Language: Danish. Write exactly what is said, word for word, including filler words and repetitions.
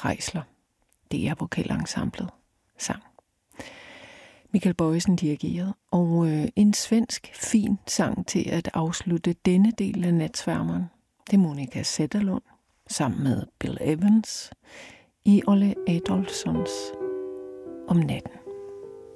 Kreisler, D R Vokalensemblet, sang. Michael Bojesen dirigerede, og øh, en svensk fin sang til at afslutte denne del af Natsværmeren. Det er Monica Zetterlund sammen med Bill Evans i Olle Adolphsons Om natten.